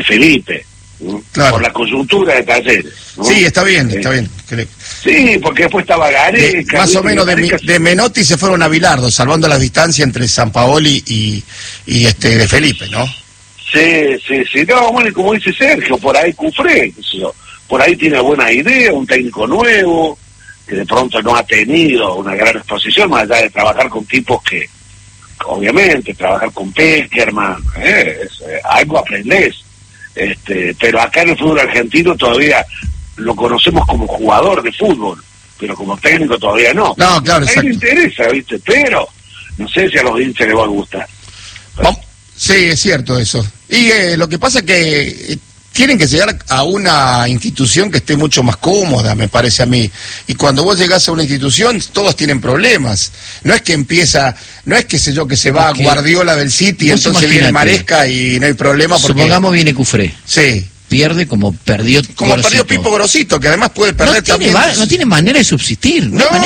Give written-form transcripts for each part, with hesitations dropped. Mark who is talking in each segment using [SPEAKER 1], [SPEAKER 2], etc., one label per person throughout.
[SPEAKER 1] Felipe, ¿no?
[SPEAKER 2] Claro.
[SPEAKER 1] Por la coyuntura de Talleres, ¿no?
[SPEAKER 2] Sí, está bien, está bien.
[SPEAKER 1] Sí, porque después estaba Gareca.
[SPEAKER 2] Más o menos de Menotti se fueron a Bilardo, salvando la distancia entre Sampaoli y de Felipe, ¿no?
[SPEAKER 1] Sí. No, bueno, y como dice Sergio, por ahí Cufré, por ahí tiene buena idea, un técnico nuevo, que de pronto no ha tenido una gran exposición, más allá de trabajar con tipos que, obviamente, trabajar con Peckerman, algo aprendés. Pero acá en el fútbol argentino todavía lo conocemos como jugador de fútbol, pero como técnico todavía no.
[SPEAKER 2] No, claro,
[SPEAKER 1] a él le interesa, ¿viste? Pero no sé si a los hinchas les va a gustar.
[SPEAKER 2] Sí, es cierto eso. Y lo que pasa es que tienen que llegar a una institución que esté mucho más cómoda, me parece a mí. Y cuando vos llegás a una institución, todos tienen problemas. No es que que se va Guardiola del City y entonces viene Maresca y no hay problema.
[SPEAKER 3] Supongamos viene Cufré.
[SPEAKER 2] Sí.
[SPEAKER 3] Pierde como perdió
[SPEAKER 2] Pipo Grosito, que además puede perder también.
[SPEAKER 3] No tiene manera de subsistir.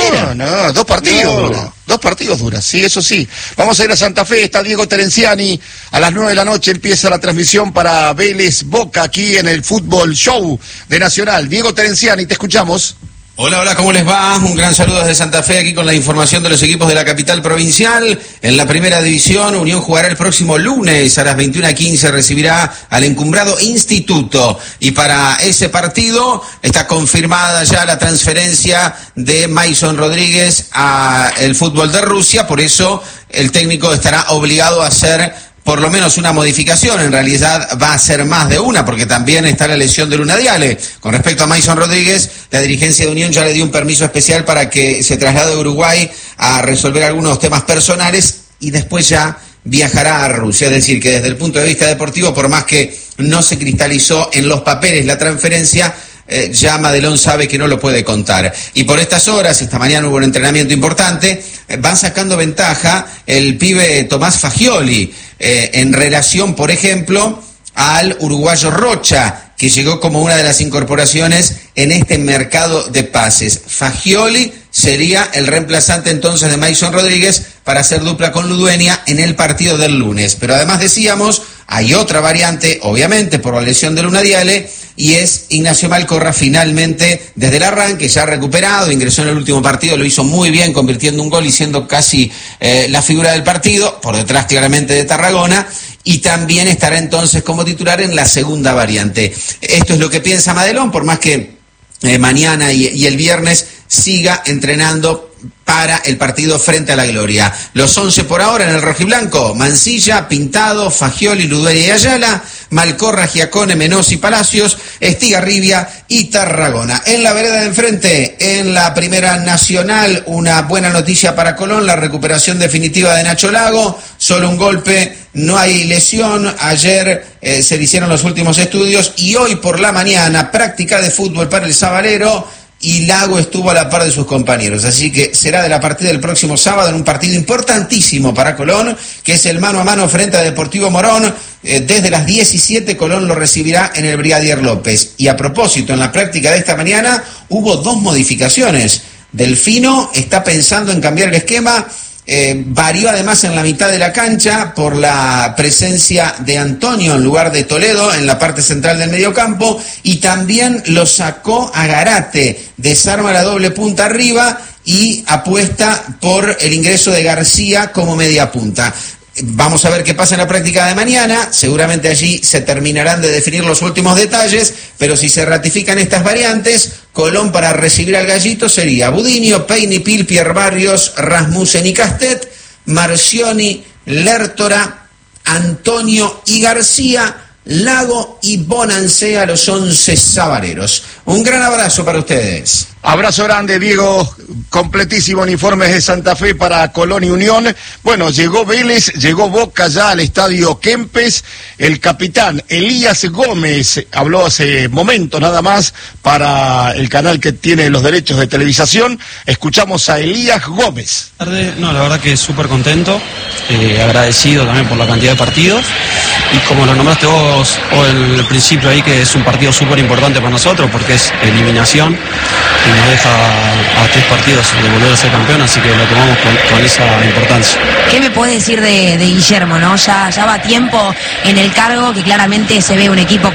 [SPEAKER 2] No, 2 partidos dura. 2 partidos dura, sí, eso sí. Vamos a ir a Santa Fe, está Diego Terenciani. A las 9 de la noche empieza la transmisión para Vélez Boca aquí en el Fútbol Show de Nacional. Diego Terenciani, te escuchamos.
[SPEAKER 4] Hola, ¿cómo les va? Un gran saludo desde Santa Fe, aquí con la información de los equipos de la capital provincial. En la primera división, Unión jugará el próximo lunes a las 21:15, recibirá al encumbrado Instituto. Y para ese partido está confirmada ya la transferencia de Mason Rodríguez al fútbol de Rusia, por eso el técnico estará obligado a hacer por lo menos una modificación. En realidad va a ser más de una, porque también está la lesión de Luna Diale. Con respecto a Mason Rodríguez, la dirigencia de Unión ya le dio un permiso especial para que se traslade a Uruguay a resolver algunos temas personales y después ya viajará a Rusia. Es decir, que desde el punto de vista deportivo, por más que no se cristalizó en los papeles la transferencia, ya Madelón sabe que no lo puede contar. Y por estas horas, esta mañana hubo un entrenamiento importante, van sacando ventaja el pibe Tomás Fagioli, en relación, por ejemplo, al uruguayo Rocha, que llegó como una de las incorporaciones en este mercado de pases. Fagioli sería el reemplazante entonces de Mason Rodríguez para hacer dupla con Ludueña en el partido del lunes. Pero además decíamos, hay otra variante, obviamente, por la lesión de Luna Diale, y es Ignacio Malcorra, finalmente, desde el arranque, ya recuperado, ingresó en el último partido, lo hizo muy bien, convirtiendo un gol y siendo casi la figura del partido, por detrás claramente de Tarragona, y también estará entonces como titular en la segunda variante. Esto es lo que piensa Madelón, por más que mañana y el viernes siga entrenando para el partido frente a la Gloria. Los 11 por ahora en el rojiblanco: Mancilla, Pintado, Fagioli, Ludueña y Ayala, Malcorra, Giacone, Menossi, Palacios, Estigarribia y Tarragona. En la vereda de enfrente, en la Primera Nacional, una buena noticia para Colón, la recuperación definitiva de Nacho Lago, solo un golpe, no hay lesión. Ayer se hicieron los últimos estudios y hoy por la mañana práctica de fútbol para el Sabalero, y Lago estuvo a la par de sus compañeros, así que será de la partida del próximo sábado en un partido importantísimo para Colón, que es el mano a mano frente a Deportivo Morón. Desde las 17 Colón lo recibirá en el Brigadier López. Y a propósito, en la práctica de esta mañana hubo 2 modificaciones. Delfino está pensando en cambiar el esquema. Varió además en la mitad de la cancha por la presencia de Antonio en lugar de Toledo en la parte central del mediocampo, y también lo sacó a Garate, desarma la doble punta arriba y apuesta por el ingreso de García como media punta. Vamos a ver qué pasa en la práctica de mañana, seguramente allí se terminarán de definir los últimos detalles, pero si se ratifican estas variantes, Colón para recibir al Gallito sería Budinio, Peinipil, Pierre Barrios, Rasmussen y Castet, Marcioni, Lertora, Antonio y García, Lago y Bonancea, los 11 sabareros. Un gran abrazo para ustedes.
[SPEAKER 2] Abrazo grande, Diego. Completísimo en informes de Santa Fe para Colón y Unión. Bueno, llegó Vélez, llegó Boca ya al estadio Kempes. El capitán Elías Gómez habló hace momentos nada más para el canal que tiene los derechos de televisación. Escuchamos a Elías Gómez.
[SPEAKER 5] No, la verdad que súper contento, agradecido también por la cantidad de partidos. y como lo nombraste vos en el principio ahí, que es un partido súper importante para nosotros porque es eliminación y nos deja a 3 partidos de volver a ser campeón, así que lo tomamos con esa importancia.
[SPEAKER 6] ¿Qué me puedes decir de Guillermo, no? Ya va tiempo en el cargo, que claramente se ve un equipo